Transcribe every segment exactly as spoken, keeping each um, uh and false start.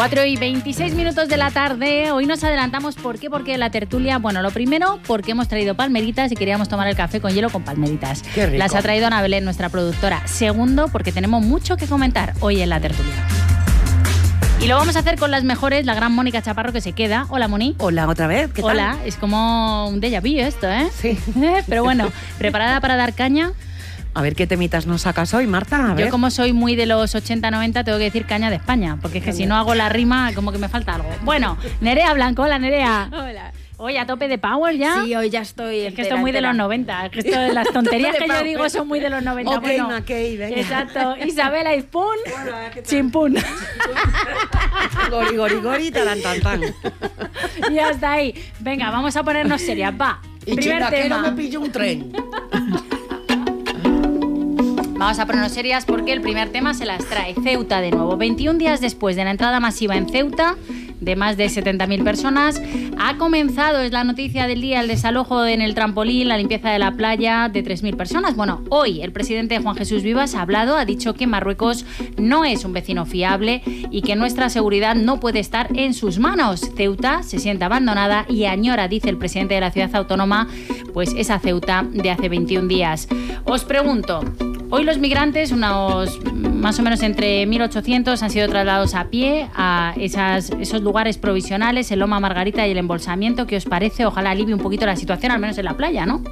cuatro y veintiséis minutos de la tarde. Hoy nos adelantamos. ¿Por qué? Porque la tertulia, bueno, lo primero, porque hemos traído palmeritas y queríamos tomar el café con hielo con palmeritas. Qué rico. Las ha traído Ana Belén, nuestra productora. Segundo, porque tenemos mucho que comentar hoy en la tertulia. Y lo vamos a hacer con las mejores, la gran Mónica Chaparro, que se queda. Hola, Moni. Hola, otra vez. ¿Qué tal? Hola, es como un déjà vu esto, ¿eh? Sí. Pero bueno, ¿preparada para dar caña? A ver qué temitas nos sacas hoy, Marta. A ver. Yo, como soy muy de los ochenta noventa, tengo que decir caña de España, porque es que si no hago la rima, como que me falta algo. Bueno, Nerea Blanco, hola, Nerea. Hola. Oye, a tope de power ya. Sí, hoy ya estoy. Es que esto es muy de los noventa. Es que esto de las tonterías que yo digo son muy de los noventa. Ok, bueno, Mackey, venga. Exacto. Isabela Izpun, chimpún. Gori, gori, gori, taran, tan, tan. Y hasta ahí. Venga, vamos a ponernos serias. Va. Y Primer chinga, que tema. no me pillo un tren. Vamos a ponernos serias porque el primer tema se las trae Ceuta de nuevo. veintiún días después de la entrada masiva en Ceuta de más de setenta mil personas, ha comenzado, es la noticia del día, el desalojo en el trampolín, la limpieza de la playa de tres mil personas. Bueno, hoy el presidente Juan Jesús Vivas ha hablado, ha dicho que Marruecos no es un vecino fiable y que nuestra seguridad no puede estar en sus manos. Ceuta se siente abandonada y añora, dice el presidente de la ciudad autónoma, pues esa Ceuta de hace veintiún días. Os pregunto, hoy los migrantes, unos más o menos entre mil ochocientos, han sido trasladados a pie a esas, esos lugares provisionales, el Loma Margarita y el embolsamiento. ¿Qué os parece? Ojalá alivie un poquito la situación, al menos en la playa, ¿no?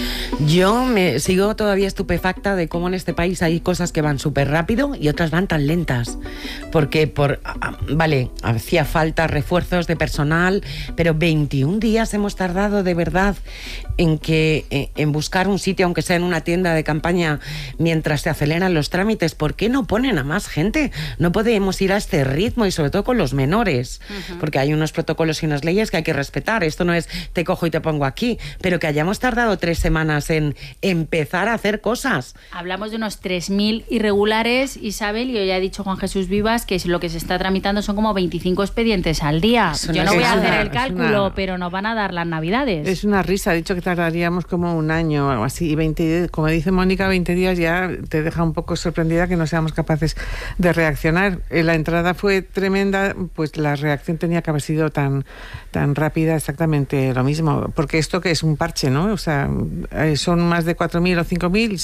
Yo me sigo todavía estupefacta de cómo en este país hay cosas que van súper rápido y otras van tan lentas. Porque, por vale, hacía falta refuerzos de personal, pero veintiún días hemos tardado de verdad en, que, en buscar un sitio, aunque sea en una tienda de campaña, mientras se aceleran los trámites. ¿Por qué no ponen a más gente? No podemos ir a este ritmo y sobre todo con los menores, uh-huh. porque hay unos protocolos y unas leyes que hay que respetar. Esto no es te cojo y te pongo aquí, pero que hayamos tardado tres semanas en empezar a hacer cosas. Hablamos de unos tres mil irregulares, Isabel, y hoy ha dicho Juan Jesús Vivas que lo que se está tramitando son como veinticinco expedientes al día. Eso Yo no no voy a nada, hacer el cálculo, una... pero nos van a dar las navidades. Es una risa, ha dicho que tardaríamos como un año o algo así, y veinte, como dice Mónica, veinte días ya te deja un poco sorprendida que no seamos capaces de reaccionar. La entrada fue tremenda, pues la reacción tenía que haber sido tan, tan rápida, exactamente lo mismo, porque esto que es un parche, ¿no? O sea, son más de cuatro mil o cinco mil,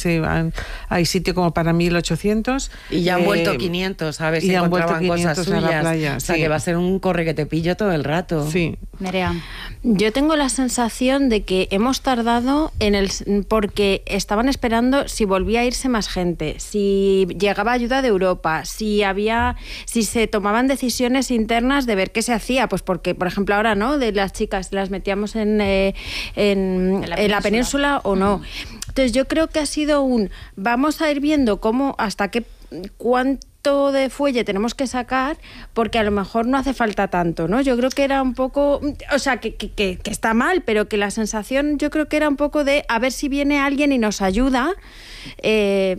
hay sitio como para mil ochocientos. Y ya han eh, vuelto quinientos, ¿sabes? Y si han vuelto encontraban cosas quinientos suyas. a la playa. O sea, sí. que va a ser un corre que te pillo todo el rato. Sí. Nerea. Yo tengo la sensación de que hemos tardado en el porque estaban esperando si volvía a irse más gente, si llegaba ayuda de Europa, si había, si se tomaban decisiones internas de ver qué se hacía, pues porque, por ejemplo, ahora, ¿no? De las chicas las metíamos en, eh, en, en, la, en la península o no. Entonces yo creo que ha sido un vamos a ir viendo cómo hasta qué cuánto de fuelle tenemos que sacar, porque a lo mejor no hace falta tanto, ¿no? Yo creo que era un poco, o sea, que, que, que, que está mal, pero que la sensación yo creo que era un poco de a ver si viene alguien y nos ayuda. Eh,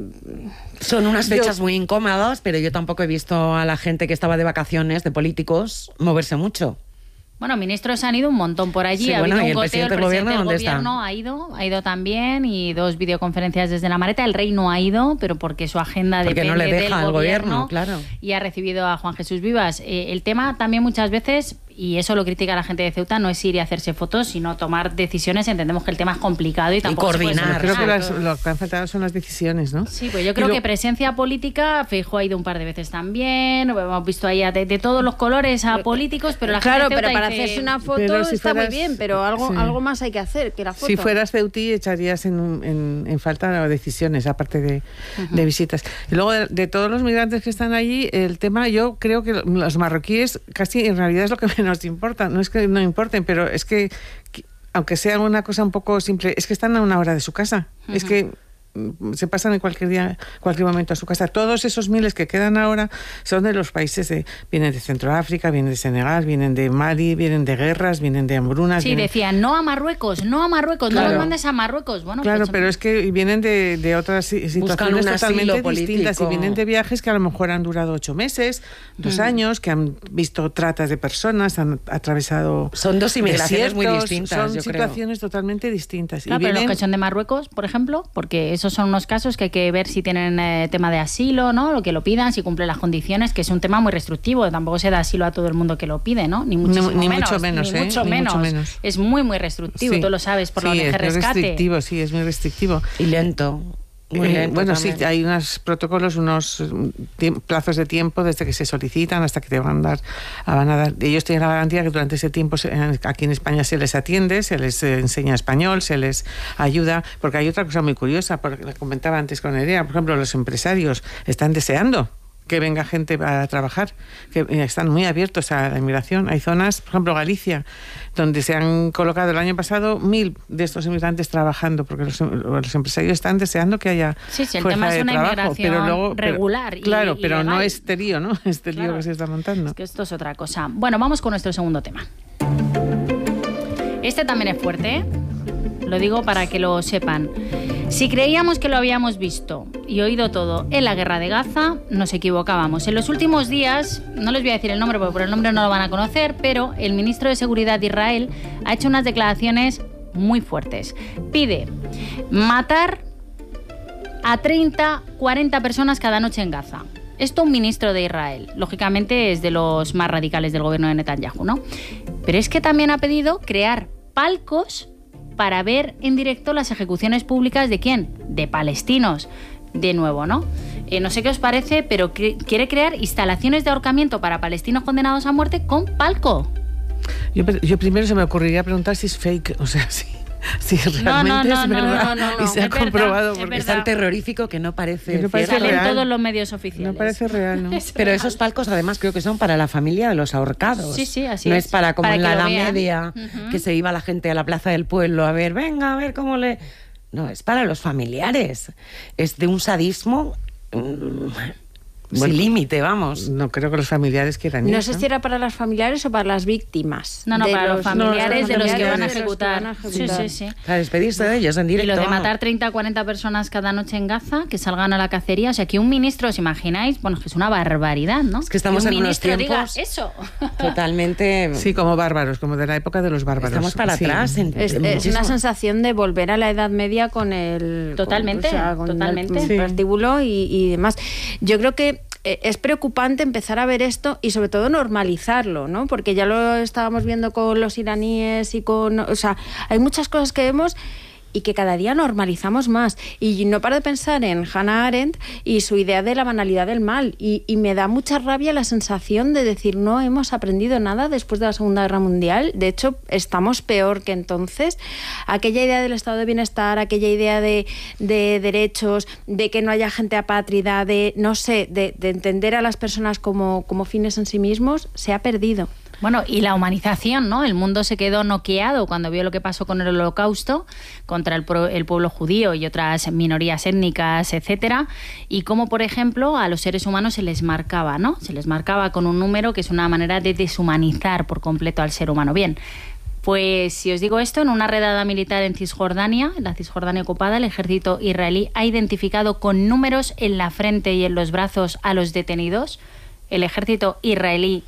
Son unas fechas yo, muy incómodas, pero yo tampoco he visto a la gente que estaba de vacaciones, de políticos, moverse mucho. Bueno, ministros han ido un montón por allí. Sí, ha bueno, habido ¿y un el goteo, presidente el del presidente gobierno del dónde gobierno está? ha ido, ha ido también, y dos videoconferencias desde la Mareta. El rey no ha ido, pero porque su agenda porque depende no le deja del al gobierno, gobierno, claro. Y ha recibido a Juan Jesús Vivas. Eh, el tema también muchas veces, y eso lo critica la gente de Ceuta, no es ir y hacerse fotos, sino tomar decisiones. Entendemos que el tema es complicado y tampoco y coordinar. se Creo que las, las, lo que han faltado son las decisiones, ¿no? Sí, pues yo creo lo... que presencia política, Feijóo ha ido un par de veces también, hemos visto ahí de, de todos los colores a políticos, pero la claro, gente de Ceuta pero para dice, hacerse una foto pero si está fueras, muy bien, pero algo, sí. algo más hay que hacer que la foto. Si fueras ceutí echarías en, en, en falta decisiones, aparte de, uh-huh. de visitas. Y luego de, de todos los migrantes que están allí, el tema, yo creo que los marroquíes casi en realidad es lo que menos importa. No es que no importen, pero es que, que aunque sea una cosa un poco simple, es que están a una hora de su casa. Uh-huh. Es que se pasan en cualquier día, cualquier momento a su casa. Todos esos miles que quedan ahora son de los países de, vienen de Centroáfrica, vienen de Senegal, vienen de Mali, vienen de guerras, vienen de hambrunas. Sí, vienen... decían, no a Marruecos, no a Marruecos, claro. no los mandes a Marruecos. Bueno, claro, pues, pero es que vienen de, de otras situaciones totalmente distintas y vienen de viajes que a lo mejor han durado ocho meses, dos mm. años, que han visto tratas de personas, han atravesado Son dos inmigraciones desiertos, muy distintas, son yo situaciones creo. totalmente distintas. Claro, y pero vienen... los que son de Marruecos, por ejemplo, porque esos son unos casos que hay que ver si tienen eh, tema de asilo, ¿no? Lo que lo pidan, si cumplen las condiciones, que es un tema muy restrictivo. Tampoco se da asilo a todo el mundo que lo pide, ¿no? Ni muchísimo ni, ni menos. Mucho menos ni ¿eh? mucho Ni menos. mucho menos. Es muy, muy restrictivo. Sí. Tú lo sabes por sí, la O N G es muy Rescate. restrictivo, sí, es muy restrictivo. Y lento. Muy Eh, lento bueno, también. sí, hay unos protocolos, unos plazos de tiempo desde que se solicitan hasta que te van a dar, van a dar. Ellos tienen la garantía que durante ese tiempo se, aquí en España se les atiende, se les eh, enseña español, se les ayuda, porque hay otra cosa muy curiosa, porque la comentaba antes con Nerea, por ejemplo, los empresarios están deseando que venga gente a trabajar, que están muy abiertos a la inmigración. Hay zonas, por ejemplo Galicia, donde se han colocado el año pasado mil de estos inmigrantes trabajando, porque los, los empresarios están deseando que haya sí, sí, el fuerza tema es de una trabajo, inmigración pero luego, regular. Pero, claro, y, pero y no este lío, ¿no? Este lío claro, que se está montando. Es que esto es otra cosa. Bueno, vamos con nuestro segundo tema. Este también es fuerte, ¿eh? Lo digo para que lo sepan. Si creíamos que lo habíamos visto y oído todo en la guerra de Gaza, nos equivocábamos. En los últimos días, no les voy a decir el nombre porque por el nombre no lo van a conocer, pero el ministro de Seguridad de Israel ha hecho unas declaraciones muy fuertes. Pide matar a treinta, cuarenta personas cada noche en Gaza. Esto un ministro de Israel. Lógicamente es de los más radicales del gobierno de Netanyahu, ¿no? Pero es que también ha pedido crear palcos para ver en directo las ejecuciones públicas ¿de quién? De palestinos. De nuevo, ¿no? Eh, no sé qué os parece, pero que, quiere crear instalaciones de ahorcamiento para palestinos condenados a muerte con palco. Yo, yo primero se me ocurriría preguntar si es fake, o sea, si, si realmente no, no, no, es verdad no, no, no, y se ha es verdad, comprobado. es Porque Es tan terrorífico que no parece Que no parece cierto. Salen real. todos los medios oficiales. no parece real, ¿no? Pero esos palcos además creo que son para la familia de los ahorcados. Sí, sí, así no es. es para como Para en que la lo Edad vean. Media, Ujú. que se iba la gente a la plaza del pueblo a ver, venga, a ver cómo le... No, es para los familiares. Es de un sadismo mm, Bueno, sin límite, vamos. No creo que los familiares quieran No eso. sé si era para las familiares o para las víctimas. No, no, de para los familiares no, de los que familiares van a de los que van ejecutar. a Sí, ejecutar. sí, sí. Para despedirse de ellos en Y directo. lo de vamos. matar treinta o cuarenta personas cada noche en Gaza, que salgan a la cacería. O sea, que un ministro, ¿os imagináis? Bueno, es que es una barbaridad, ¿no? Es que estamos un en unos ministro diga tiempos eso. Totalmente... Sí, como bárbaros, como de la época de los bárbaros. Estamos para Sí. atrás. En, Es, en es muchísimo. una sensación de volver a la Edad Media con el... Totalmente, con, o sea, con totalmente. el Sí. prostíbulo y, y demás. Yo creo que eh, es preocupante empezar a ver esto y sobre todo normalizarlo, ¿no? Porque ya lo estábamos viendo con los iraníes y con... O sea, hay muchas cosas que vemos y que cada día normalizamos más. Y no paro de pensar en Hannah Arendt y su idea de la banalidad del mal. Y, y me da mucha rabia la sensación de decir, no hemos aprendido nada después de la Segunda Guerra Mundial. De hecho, estamos peor que entonces. Aquella idea del estado de bienestar, aquella idea de, de derechos, de que no haya gente apátrida, de, no sé, de, de entender a las personas como, como fines en sí mismos, se ha perdido. Bueno, y la humanización, ¿no? El mundo se quedó noqueado cuando vio lo que pasó con el Holocausto contra el, pro, el pueblo judío y otras minorías étnicas, etcétera, y cómo, por ejemplo, a los seres humanos se les marcaba, ¿no? Se les marcaba con un número que es una manera de deshumanizar por completo al ser humano. Bien, pues si os digo esto, en una redada militar en Cisjordania, en la Cisjordania ocupada, el ejército israelí ha identificado con números en la frente y en los brazos a los detenidos. El ejército israelí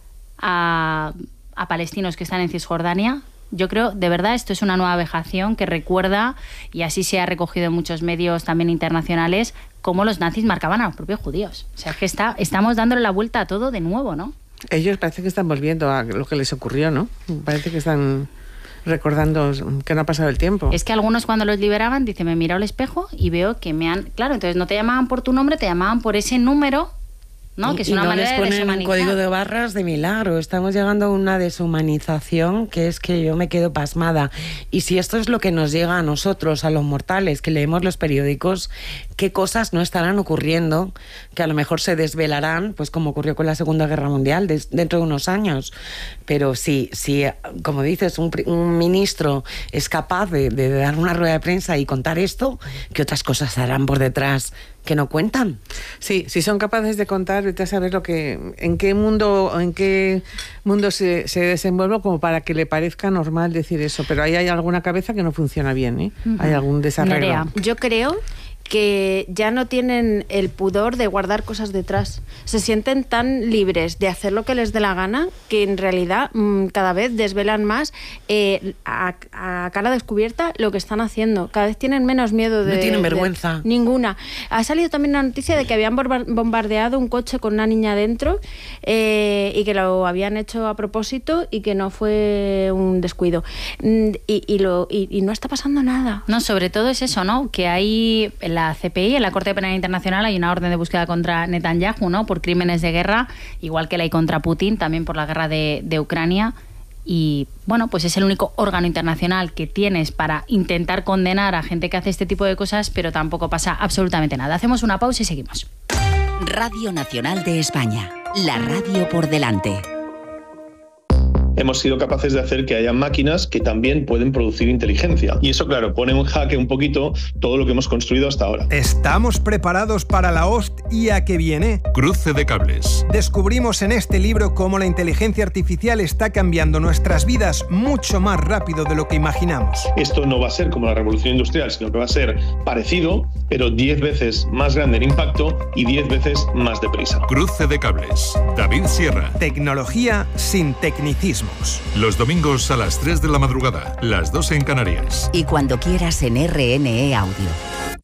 A, a palestinos que están en Cisjordania. Yo creo, de verdad, esto es una nueva vejación que recuerda, y así se ha recogido en muchos medios también internacionales, cómo los nazis marcaban a los propios judíos. O sea, que está, estamos dándole la vuelta a todo de nuevo, ¿no? Ellos parece que están volviendo a lo que les ocurrió, ¿no? Parece que están recordando que no ha pasado el tiempo. Es que algunos cuando los liberaban, dice, me miro al espejo y veo que me han... Claro, entonces no te llamaban por tu nombre, te llamaban por ese número, ¿no? Que es y una no manera les de ponen un deshumanizar. código de barras de milagro. Estamos llegando a una deshumanización que es que yo me quedo pasmada. Y si esto es lo que nos llega a nosotros, a los mortales, que leemos los periódicos, qué cosas no estarán ocurriendo, que a lo mejor se desvelarán, pues como ocurrió con la Segunda Guerra Mundial, des, dentro de unos años. Pero si, si como dices, un, un ministro es capaz de, de dar una rueda de prensa y contar esto, ¿qué otras cosas harán por detrás que no cuentan? Sí, si son capaces de contar, vete a saber lo que, en qué mundo, en qué mundo se, se desenvuelve como para que le parezca normal decir eso. Pero ahí hay alguna cabeza que no funciona bien, ¿eh? Uh-huh. Hay algún desarreglo. Yo creo que ya no tienen el pudor de guardar cosas detrás. Se sienten tan libres de hacer lo que les dé la gana que en realidad mmm, cada vez desvelan más eh, a, a cara descubierta lo que están haciendo. Cada vez tienen menos miedo de... No tienen vergüenza. De, ninguna. Ha salido también una noticia de que habían bombardeado un coche con una niña dentro eh, y que lo habían hecho a propósito y que no fue un descuido. Y, y, lo, y, y no está pasando nada. No, sobre todo es eso, ¿no? Que hay en la C P I, en la Corte Penal Internacional, hay una orden de búsqueda contra Netanyahu, ¿no? Por crímenes de guerra, igual que la hay contra Putin, también por la guerra de, de Ucrania. Y bueno, pues es el único órgano internacional que tienes para intentar condenar a gente que hace este tipo de cosas, pero tampoco pasa absolutamente nada. Hacemos una pausa y seguimos. Radio Nacional de España, la radio por delante. Hemos sido capaces de hacer que haya máquinas que también pueden producir inteligencia. Y eso, claro, pone en jaque un poquito todo lo que hemos construido hasta ahora. ¿Estamos preparados para la hostia que viene? Cruce de cables. Descubrimos en este libro cómo la inteligencia artificial está cambiando nuestras vidas mucho más rápido de lo que imaginamos. Esto no va a ser como la revolución industrial, sino que va a ser parecido, pero diez veces más grande en impacto y diez veces más deprisa. Cruce de cables. David Sierra. Tecnología sin tecnicismo. Los domingos a las tres de la madrugada, las dos en Canarias. Y cuando quieras en R N E Audio.